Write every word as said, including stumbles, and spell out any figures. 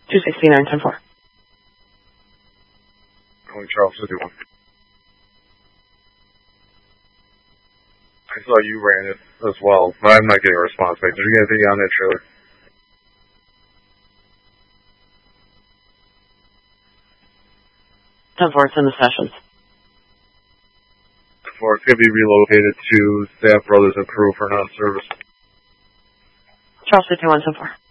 two sixty-nine, ten four. Calling Charles fifty-one. I saw you ran it as well, but I'm not getting a response back. Did you get anything on that trailer? ten four, it's in the sessions. ten four, it's going to be relocated to Staff Brothers and Crew for non-service. Charles fifty-one, ten four.